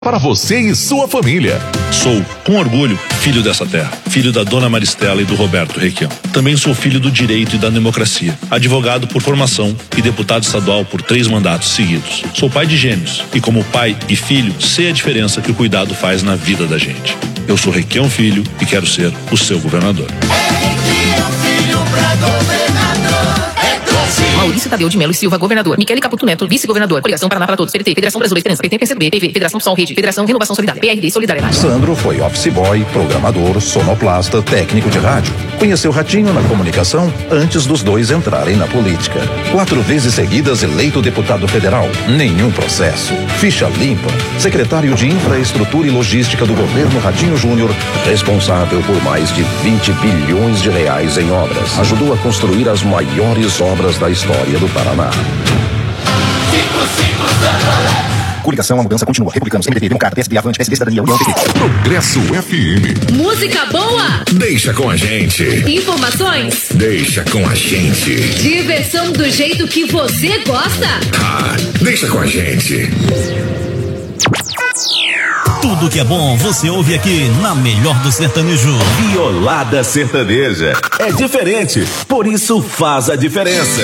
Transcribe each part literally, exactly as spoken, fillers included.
Para você e sua família. Sou, com orgulho, filho dessa terra. Filho da dona Maristela e do Roberto Requião. Também sou filho do direito e da democracia. Advogado por formação e deputado estadual por três mandatos seguidos. Sou pai de gêmeos e, como pai e filho, sei a diferença que o cuidado faz na vida da gente. Eu sou Requião Filho e quero ser o seu governador. Requião Filho pra governador. Maurício Tadeu de Melo e Silva, governador. Michele Caputo Neto, vice-governador. Coligação Paraná para Todos, P T T, Federação Brasileira de Esperança, P T, P C B, P V, Federação Sol Rede, Federação Renovação Solidária, P R D, Solidariedade. Sandro foi office boy, programador, sonoplasta, técnico de rádio. Conheceu Ratinho na comunicação antes dos dois entrarem na política. Quatro vezes seguidas eleito deputado federal. Nenhum processo. Ficha limpa. Secretário de Infraestrutura e Logística do governo Ratinho Júnior, responsável por mais de vinte bilhões de reais em obras. Ajudou a construir as maiores obras da história do Paraná. Coligação, a mudança continua. Republicanos, M D B, Democrata, P S B, Avante, P S D, Cidadania, União, P T. Progresso F M. Música boa. Deixa com a gente. Informações. Deixa com a gente. Diversão do jeito que você gosta. Ah, deixa com a gente. Tudo que é bom você ouve aqui na melhor do sertanejo. Violada sertaneja. É diferente, por isso faz a diferença.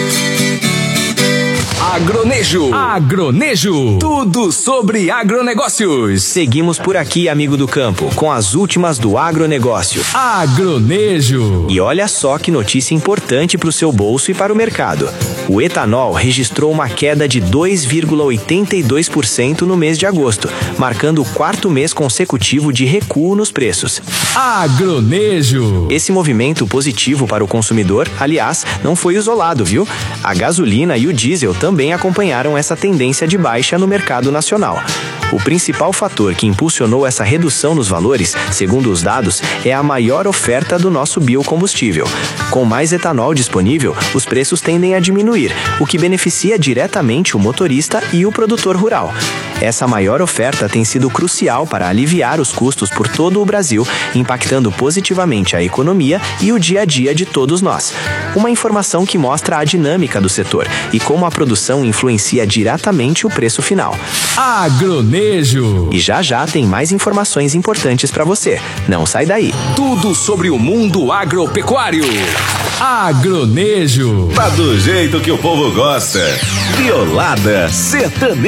Agronejo. Agronejo. Tudo sobre agronegócios. Seguimos por aqui, amigo do campo, com as últimas do agronegócio. Agronejo. E olha só que notícia importante para o seu bolso e para o mercado. O etanol registrou uma queda de dois vírgula oitenta e dois por cento no mês de agosto, marcando o quarto mês consecutivo de recuo nos preços. Agronejo. Esse movimento positivo para o consumidor, aliás, não foi isolado, viu? A gasolina e o diesel também acompanharam essa tendência de baixa no mercado nacional. O principal fator que impulsionou essa redução nos valores, segundo os dados, é a maior oferta do nosso biocombustível. Com mais etanol disponível, os preços tendem a diminuir, o que beneficia diretamente o motorista e o produtor rural. Essa maior oferta tem sido crucial para aliviar os custos por todo o Brasil, impactando positivamente a economia e o dia a dia de todos nós. Uma informação que mostra a dinâmica do setor e como a produção influencia diretamente o preço final. Agronejo. E já já tem mais informações importantes para você. Não sai daí. Tudo sobre o mundo agropecuário. Agronejo. Tá do jeito que o povo gosta. Violada sertaneja.